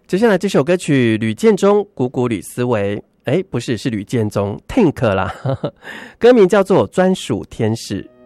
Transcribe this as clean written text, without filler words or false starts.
接下来这首歌曲吕建中股股吕思维，不是，是吕建中 Tank 啦，歌名叫做专属天使。